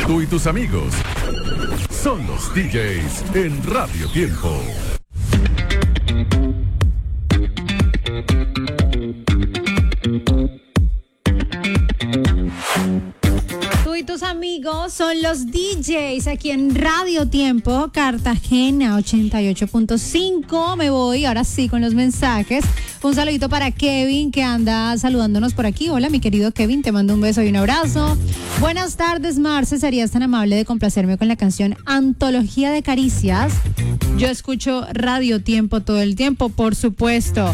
Tú y tus amigos son los DJs en Radio Tiempo. Tus amigos son los DJs aquí en Radio Tiempo, Cartagena 88.5. Me voy ahora sí con los mensajes. Un saludito para Kevin, que anda saludándonos por aquí. Hola, mi querido Kevin, te mando un beso y un abrazo. Buenas tardes, Marce. ¿Serías tan amable de complacerme con la canción Antología de Caricias? Yo escucho Radio Tiempo todo el tiempo, por supuesto.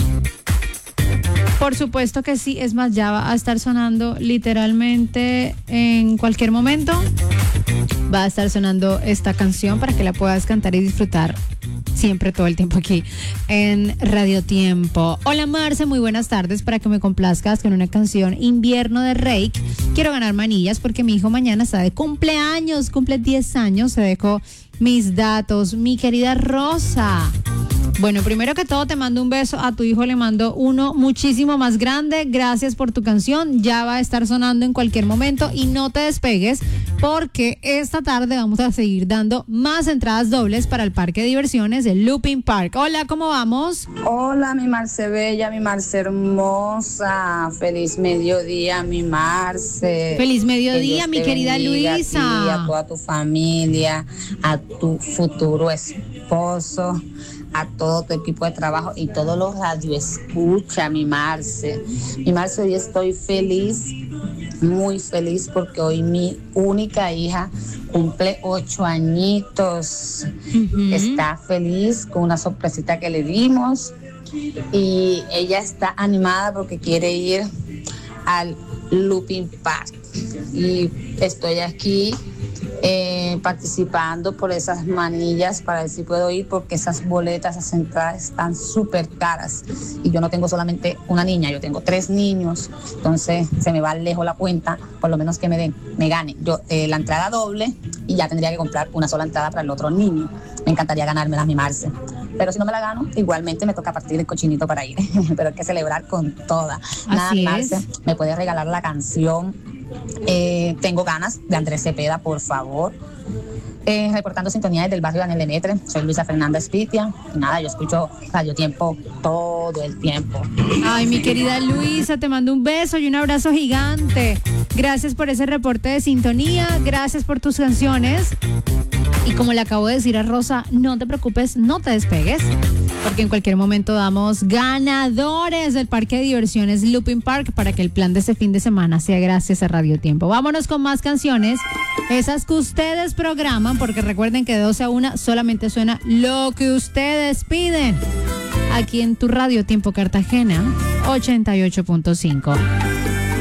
Por supuesto que sí, es más, ya va a estar sonando literalmente en cualquier momento. Va a estar sonando esta canción para que la puedas cantar y disfrutar siempre, todo el tiempo aquí en Radio Tiempo. Hola Marce, muy buenas tardes. Para que me complazcas con una canción Invierno de Reik. Quiero ganar manillas porque mi hijo mañana está de cumpleaños, cumple 10 años. Se dejó mis datos, mi querida Rosa. Bueno, primero que todo te mando un beso, a tu hijo le mando uno muchísimo más grande. Gracias por tu canción, ya va a estar sonando en cualquier momento y no te despegues porque esta tarde vamos a seguir dando más entradas dobles para el parque de diversiones de Looping Park. Hola, ¿cómo vamos? Hola, mi Marce bella, mi Marce hermosa, feliz mediodía, mi Marce. Feliz mediodía, mi querida Luisa. A ti, a toda tu familia, a tu futuro esposo, a todo tu equipo de trabajo y todos los radioescucha, mi Marce. Mi Marce, hoy estoy feliz, muy feliz, porque hoy mi única hija cumple 8 añitos. Está feliz con una sorpresita que le dimos y ella está animada porque quiere ir al Looping Park. Y estoy aquí participando por esas manillas para ver si puedo ir, porque esas boletas, esas entradas están súper caras y yo no tengo solamente una niña, yo tengo 3 niños, entonces se me va lejos la cuenta. Por lo menos que me gane yo la entrada doble y ya tendría que comprar una sola entrada para el otro niño. Me encantaría ganármela, mi Marce, pero si no me la gano, igualmente me toca partir el cochinito para ir. Pero hay que celebrar con toda. Nada, mi Marce, me puedes regalar la canción Tengo Ganas de Andrés Cepeda, por favor. Reportando sintonía desde el barrio Daniel Demetre. Soy Luisa Fernanda Espitia. Y nada, yo escucho Radio Tiempo todo el tiempo. Ay, mi querida Luisa, te mando un beso y un abrazo gigante. Gracias por ese reporte de sintonía. Gracias por tus canciones. Y como le acabo de decir a Rosa, no te preocupes, no te despegues, porque en cualquier momento damos ganadores del parque de diversiones Looping Park para que el plan de este fin de semana sea gracias a Radio Tiempo. Vámonos con más canciones, esas que ustedes programan, porque recuerden que de 12 a 1 solamente suena lo que ustedes piden. Aquí en tu Radio Tiempo Cartagena 88.5.